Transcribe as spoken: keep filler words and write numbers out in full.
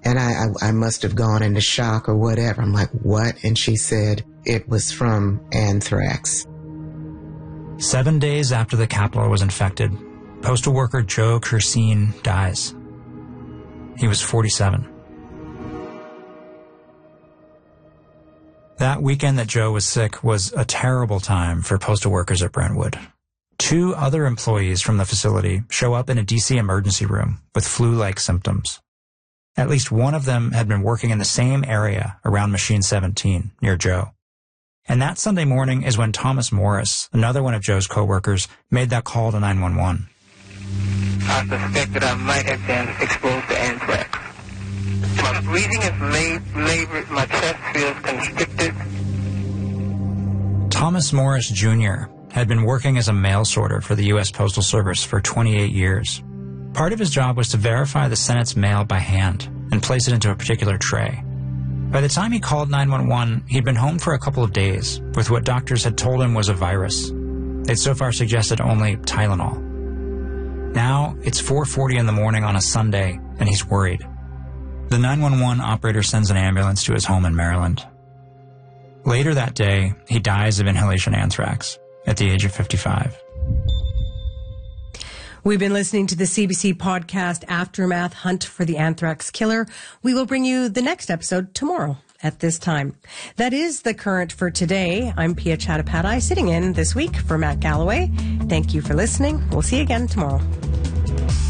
And I, I, I must have gone into shock or whatever. I'm like, what? And she said it was from anthrax. Seven days after the Capitol was infected, postal worker Joe Kerseen dies. He was forty-seven. That weekend that Joe was sick was a terrible time for postal workers at Brentwood. Two other employees from the facility show up in a D C emergency room with flu-like symptoms. At least one of them had been working in the same area around Machine seventeen, near Joe. And that Sunday morning is when Thomas Morris, another one of Joe's coworkers, made that call to nine one one. I suspect that I might have been exposed to anthrax. My breathing is la- labored, my chest feels constricted. Thomas Morris Junior had been working as a mail sorter for the U S Postal Service for twenty-eight years. Part of his job was to verify the Senate's mail by hand and place it into a particular tray. By the time he called nine one one, he'd been home for a couple of days with what doctors had told him was a virus. They'd so far suggested only Tylenol. Now, it's four forty in the morning on a Sunday, and he's worried. The nine one one operator sends an ambulance to his home in Maryland. Later that day, he dies of inhalation anthrax at the age of fifty-five. We've been listening to the C B C podcast Aftermath: Hunt for the Anthrax Killer. We will bring you the next episode tomorrow at this time. That is The Current for today. I'm Pia Chattopadhyay, sitting in this week for Matt Galloway. Thank you for listening. We'll see you again tomorrow.